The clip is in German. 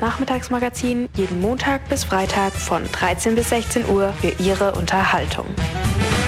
Nachmittagsmagazin jeden Montag bis Freitag von 13 bis 16 Uhr für Ihre Unterhaltung.